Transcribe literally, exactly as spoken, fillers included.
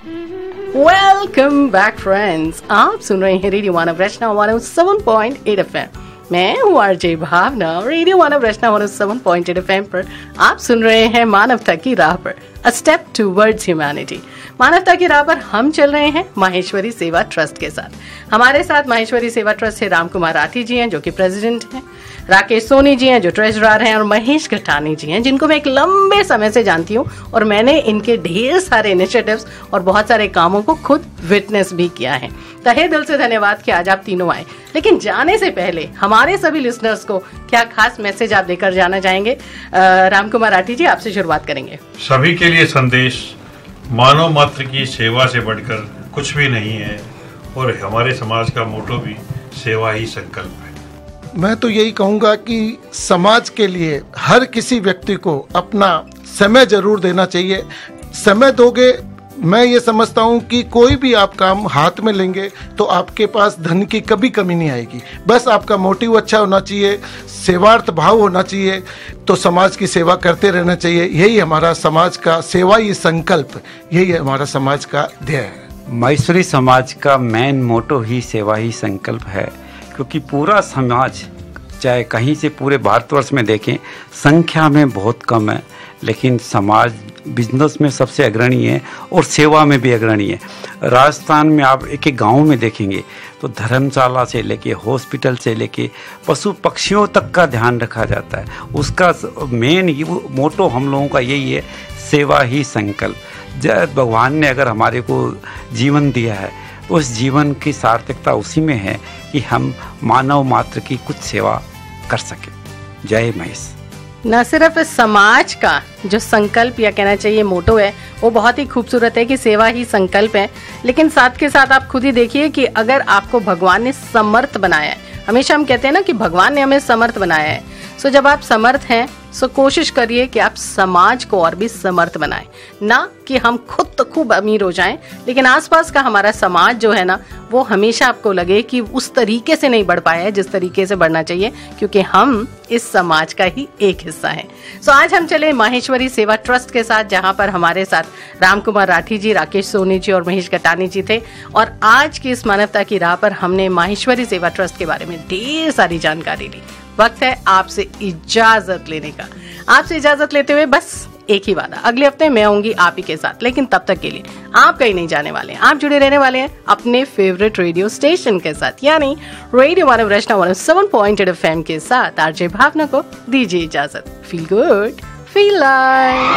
Welcome back friends, आप सुन रहे हैं रेडियो मानव रचना one seven point eight F M. मैं हूँ आरजे भावना। रेडियो मानव रचना one seven point eight F M पर आप सुन रहे हैं मानवता की राह पर, अ स्टेप टुवर्ड्स ह्यूमैनिटी। मानवता की राह पर हम चल रहे हैं माहेश्वरी सेवा ट्रस्ट के साथ। हमारे साथ माहेश्वरी सेवा ट्रस्ट से राम कुमार राठी जी हैं, जो कि प्रेसिडेंट हैं, राकेश सोनी जी हैं, जो ट्रेजरर हैं, और महेश घटानी जी हैं, जिनको मैं एक लंबे समय से जानती हूँ और मैंने इनके ढेर सारे इनिशिएटिव्स और बहुत सारे कामों को खुद विटनेस भी किया है। तहे दिल से धन्यवाद कि आज आप तीनों आए। लेकिन जाने से पहले हमारे सभी लिसनर्स को क्या खास मैसेज आप देकर जाना चाहेंगे? राम कुमार राठी जी, आपसे शुरुआत करेंगे। सभी के लिए संदेश, मानव मात्र की सेवा से बढ़कर कुछ भी नहीं है, और हमारे समाज का मोटो भी सेवा ही संकल्प है। मैं तो यही कहूँगा कि समाज के लिए हर किसी व्यक्ति को अपना समय जरूर देना चाहिए। समय दोगे, मैं ये समझता हूँ कि कोई भी आप काम हाथ में लेंगे तो आपके पास धन की कभी कमी नहीं आएगी। बस आपका मोटिव अच्छा होना चाहिए, सेवार्थ भाव होना चाहिए, तो समाज की सेवा करते रहना चाहिए। यही हमारा समाज का सेवा ही संकल्प, यही हमारा समाज का ध्येय है। माहेश्वरी समाज का मेन मोटो ही सेवा ही संकल्प है, क्योंकि पूरा समाज, चाहे कहीं से पूरे भारतवर्ष में देखें, संख्या में बहुत कम है, लेकिन समाज बिजनेस में सबसे अग्रणी है और सेवा में भी अग्रणी है। राजस्थान में आप एक एक गांव में देखेंगे तो धर्मशाला से लेके हॉस्पिटल से लेके पशु पक्षियों तक का ध्यान रखा जाता है। उसका मेन मोटो हम लोगों का यही है, सेवा ही संकल्प। जब भगवान ने अगर हमारे को जीवन दिया है तो उस जीवन की सार्थकता उसी में है कि हम मानव मात्र की कुछ सेवा कर सके। जय महेश। न सिर्फ समाज का जो संकल्प या कहना चाहिए मोटो है वो बहुत ही खूबसूरत है कि सेवा ही संकल्प है, लेकिन साथ के साथ आप खुद ही देखिए कि अगर आपको भगवान ने समर्थ बनाया है, हमेशा हम कहते हैं ना कि भगवान ने हमें समर्थ बनाया है, सो जब आप समर्थ हैं सो कोशिश करिए कि आप समाज को और भी समर्थ बनाएं, ना कि हम खुद तो खूब अमीर हो जाएं, लेकिन आसपास का हमारा समाज जो है ना वो हमेशा आपको लगे कि उस तरीके से नहीं बढ़ पाया है जिस तरीके से बढ़ना चाहिए, क्योंकि हम इस समाज का ही एक हिस्सा हैं। सो आज हम चले माहेश्वरी सेवा ट्रस्ट के साथ, जहां पर हमारे साथ राम कुमार राठी जी, राकेश सोनी जी और महेश घटानी जी थे, और आज की इस मानवता की राह पर हमने माहेश्वरी सेवा ट्रस्ट के बारे में ढेर सारी जानकारी ली। वक्त है आपसे इजाजत लेने का। आपसे इजाजत लेते हुए बस एक ही वादा, अगले हफ्ते मैं आऊंगी आप ही के साथ, लेकिन तब तक के लिए आप कहीं नहीं जाने वाले हैं। आप जुड़े रहने वाले हैं अपने फेवरेट रेडियो स्टेशन के साथ, यानी रेडियो मानव रचना one seven point eight F M के साथ। आरजे भावना को दीजिए इजाजत। Feel good, feel like.